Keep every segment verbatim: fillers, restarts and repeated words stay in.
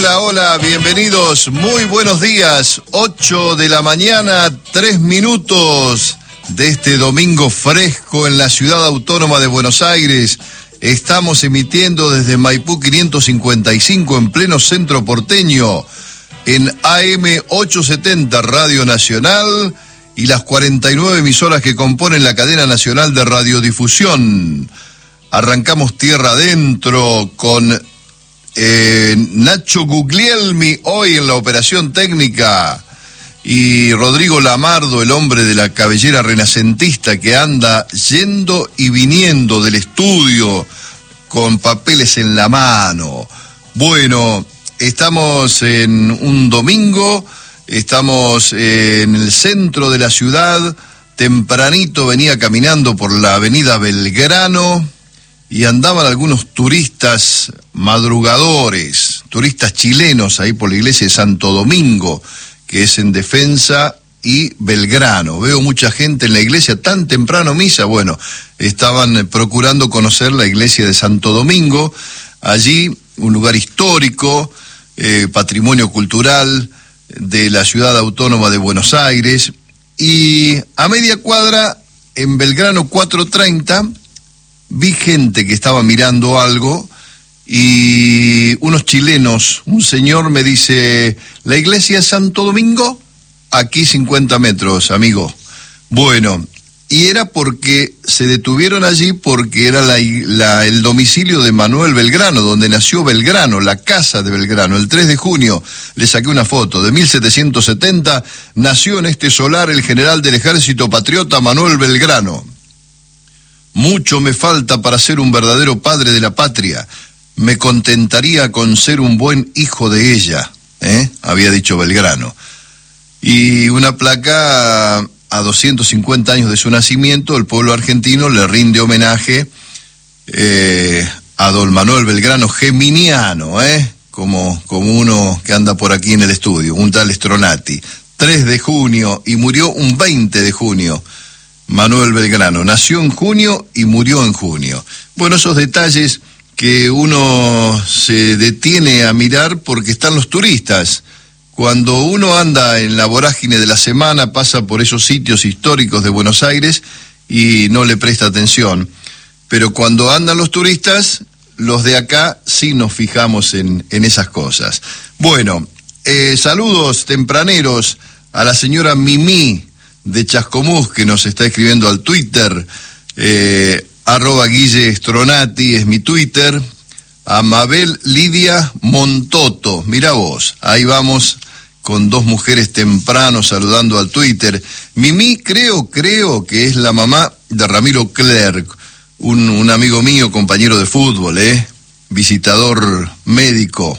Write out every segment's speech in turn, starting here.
Hola, hola, bienvenidos, muy buenos días, ocho de la mañana, tres minutos de este domingo fresco en la ciudad autónoma de Buenos Aires. Estamos emitiendo desde Maipú quinientos cincuenta y cinco en pleno centro porteño, en A M ochocientos setenta Radio Nacional y las cuarenta y nueve emisoras que componen la cadena nacional de radiodifusión. Arrancamos tierra adentro con eh, Nacho Guglielmi hoy en la operación técnica y Rodrigo Lamardo, el hombre de la cabellera renacentista que anda yendo y viniendo del estudio con papeles en la mano. Bueno, estamos en un domingo, estamos en el centro de la ciudad. Tempranito venía caminando por la avenida Belgrano y andaban algunos turistas madrugadores, turistas chilenos ahí por la iglesia de Santo Domingo, que es en Defensa y Belgrano. Veo mucha gente en la iglesia, tan temprano misa. Bueno, estaban procurando conocer la iglesia de Santo Domingo. Allí, un lugar histórico, eh, patrimonio cultural de la ciudad autónoma de Buenos Aires. Y a media cuadra, en Belgrano cuatrocientos treinta, vi gente que estaba mirando algo y unos chilenos, un señor me dice, ¿la iglesia de Santo Domingo? Aquí cincuenta metros, amigo. Bueno, y era porque se detuvieron allí porque era la, la, el domicilio de Manuel Belgrano, donde nació Belgrano, la casa de Belgrano. El tres de junio le saqué una foto, de mil setecientos setenta, nació en este solar el general del ejército patriota Manuel Belgrano. Mucho me falta para ser un verdadero padre de la patria. Me contentaría con ser un buen hijo de ella, ¿eh? Había dicho Belgrano. Y una placa a doscientos cincuenta años de su nacimiento, el pueblo argentino le rinde homenaje eh, a don Manuel Belgrano Geminiano, ¿eh? Como, como uno que anda por aquí en el estudio, un tal Stronati. tres de junio y murió un veinte de junio. Manuel Belgrano nació en junio y murió en junio. Bueno, esos detalles que uno se detiene a mirar porque están los turistas. Cuando uno anda en la vorágine de la semana, pasa por esos sitios históricos de Buenos Aires y no le presta atención. Pero cuando andan los turistas, los de acá sí nos fijamos en, en esas cosas. Bueno, eh, saludos tempraneros a la señora Mimi de Chascomús, que nos está escribiendo al Twitter, eh, arroba Guille Stronati es mi Twitter, a Mabel Lidia Montoto, mira vos, ahí vamos con dos mujeres temprano saludando al Twitter. Mimi creo, creo que es la mamá de Ramiro Clerc, un, un amigo mío, compañero de fútbol, eh, visitador médico.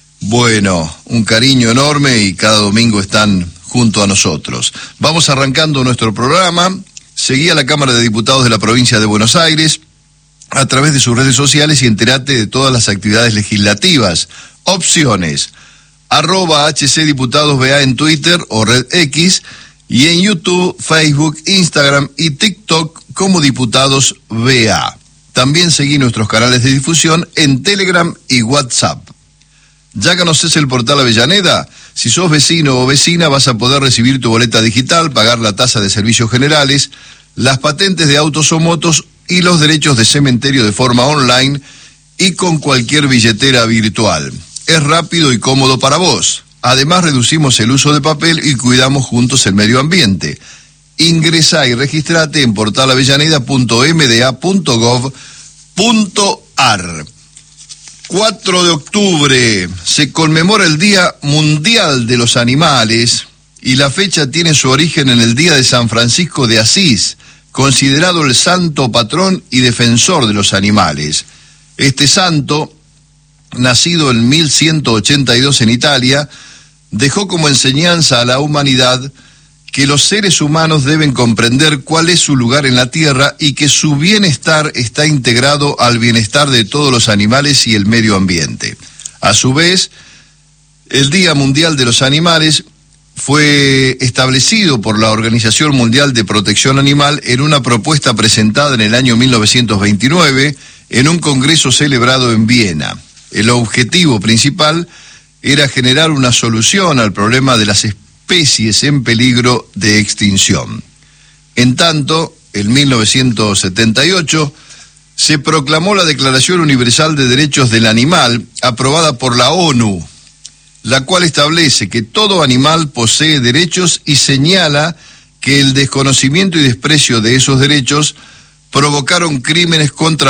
Bueno, un cariño enorme y cada domingo están junto a nosotros. Vamos arrancando nuestro programa. Seguí a la Cámara de Diputados de la provincia de Buenos Aires a través de sus redes sociales y entérate de todas las actividades legislativas. Opciones, arroba H C Diputados B A en Twitter o Red X, y en YouTube, Facebook, Instagram y TikTok como Diputados B A. También seguí nuestros canales de difusión en Telegram y WhatsApp. ¿Ya conoces el portal Avellaneda? Si sos vecino o vecina vas a poder recibir tu boleta digital, pagar la tasa de servicios generales, las patentes de autos o motos y los derechos de cementerio de forma online y con cualquier billetera virtual. Es rápido y cómodo para vos. Además reducimos el uso de papel y cuidamos juntos el medio ambiente. Ingresá y registrate en portal avellaneda punto m d a punto gov punto a r. cuatro de octubre se conmemora el Día Mundial de los Animales y la fecha tiene su origen en el día de San Francisco de Asís, considerado el santo patrón y defensor de los animales. Este santo, nacido en mil ciento ochenta y dos en Italia, dejó como enseñanza a la humanidad que los seres humanos deben comprender cuál es su lugar en la tierra y que su bienestar está integrado al bienestar de todos los animales y el medio ambiente. A su vez, el Día Mundial de los Animales fue establecido por la Organización Mundial de Protección Animal en una propuesta presentada en el año mil novecientos veintinueve en un congreso celebrado en Viena. El objetivo principal era generar una solución al problema de las especies en peligro de extinción. En tanto, en mil novecientos setenta y ocho se proclamó la Declaración Universal de Derechos del Animal, aprobada por la ONU, la cual establece que todo animal posee derechos y señala que el desconocimiento y desprecio de esos derechos provocaron crímenes contra